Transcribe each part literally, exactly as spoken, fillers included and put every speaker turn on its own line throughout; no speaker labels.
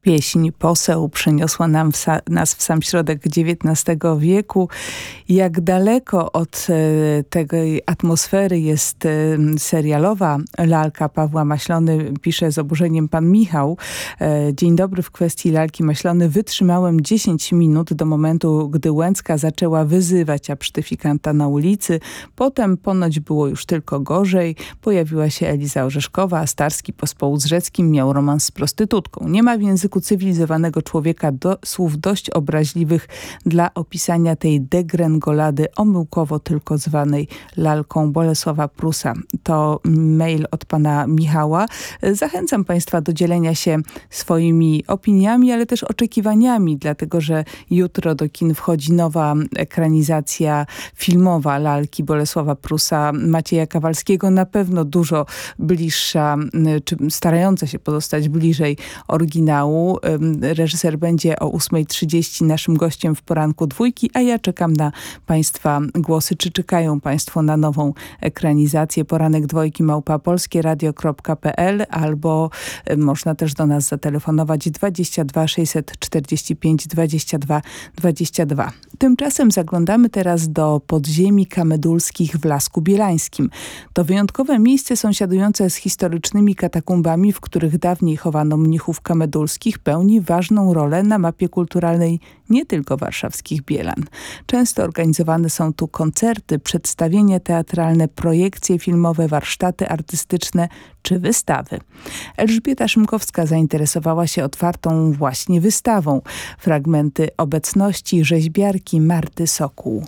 Pieśń Poseł przeniosła nam w sa- nas w sam środek dziewiętnastego wieku. Jak daleko od e, tej atmosfery jest e, serialowa lalka Pawła Maślony, pisze z oburzeniem pan Michał. E, Dzień dobry, w kwestii lalki Maślony wytrzymałem dziesięć minut do momentu, gdy Łęcka zaczęła wyzywać absztyfikanta na ulicy. Potem ponoć było już tylko gorzej. Pojawiła się Eliza Orzeszkowa, a Starski pospołu z Rzeckim miał romans z prostytutką. Nie ma w języku cywilizowanego człowieka do, słów dość obraźliwych dla opisania tej degrengolady, omyłkowo tylko zwanej lalką Bolesława Prusa. To mail od pana Michała. Zachęcam państwa do dzielenia się swoimi opiniami, ale też oczekiwaniami, dlatego że jutro do kin wchodzi nowa ekranizacja filmowa lalki Bolesława Prusa, Macieja Kawalskiego, na pewno dużo bliższa, czy starająca się pozostać bliżej oryginału. Reżyser będzie o ósma trzydzieści naszym gościem w poranku dwójki, a ja czekam na państwa głosy. Czy czekają państwo na nową ekranizację? Poranek dwójki małpa polskieradio kropka pe el albo można też do nas zatelefonować dwadzieścia dwa sześćset czterdzieści pięć dwadzieścia dwa dwadzieścia dwa. Tymczasem zaglądamy teraz do podziemi kamedulskich w Lasku Bielańskim. To wyjątkowe miejsce sąsiadujące z historycznymi katakumbami, w których dawniej chowano mnichów kamedulskich, pełni ważną rolę na mapie kulturalnej nie tylko warszawskich Bielan. Często organizowane są tu koncerty, przedstawienia teatralne, projekcje filmowe, warsztaty artystyczne czy wystawy. Elżbieta Szymkowska zainteresowała się otwartą właśnie wystawą. Fragmenty obecności rzeźbiarki Marty Sokół.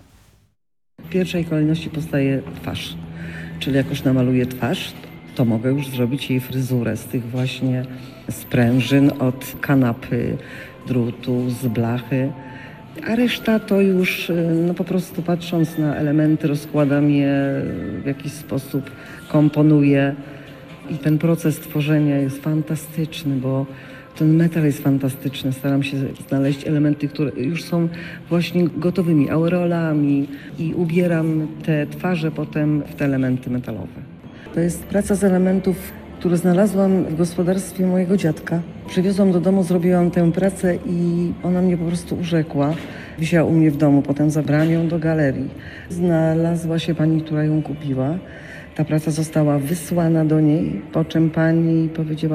W pierwszej kolejności powstaje twarz, czyli jak już namaluję twarz, to mogę już zrobić jej fryzurę z tych właśnie sprężyn, od kanapy, drutu, z blachy. A reszta to już no po prostu patrząc na elementy rozkładam je, w jakiś sposób komponuję. I ten proces tworzenia jest fantastyczny, bo ten metal jest fantastyczny. Staram się znaleźć elementy, które już są właśnie gotowymi aureolami i ubieram te twarze potem w te elementy metalowe. To jest praca z elementów, które znalazłam w gospodarstwie mojego dziadka. Przywiozłam do domu, zrobiłam tę pracę i ona mnie po prostu urzekła. Wisiała u mnie w domu, potem zabrałam ją do galerii. Znalazła się pani, która ją kupiła. Ta praca została wysłana do niej, po czym pani powiedziała,